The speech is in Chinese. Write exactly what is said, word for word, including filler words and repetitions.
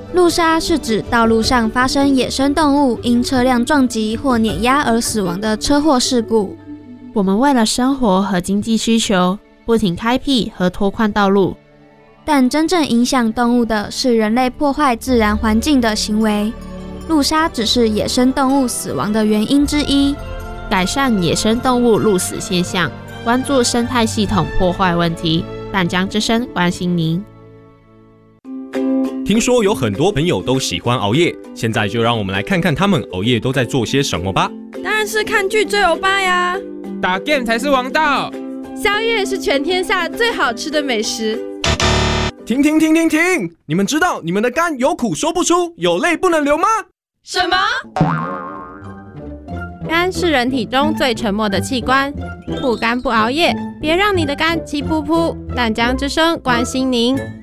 路杀是指道路上发生野生动物因车辆撞击或碾压而死亡的车祸事故。 我们为了生活和经济需求，不停开辟和拓宽道路， 但真正影响动物的是人类破坏自然环境的行为。路杀只是野生动物死亡的原因之一。 改善野生动物路死现象，关注生态系统破坏问题。淡江之声关心您。 听说有很多朋友都喜欢熬夜，现在就让我们来看看他们熬夜都在做些什么吧。 当然是看剧追欧巴呀， 打 game 才是王道， 宵夜是全天下最好吃的美食。 停停停停停！你们知道你们的肝有苦说不出，有泪不能流吗？ 什么？ 肝是人体中最沉默的器官，不肝不熬夜，别让你的肝气噗噗。淡江之声关心您。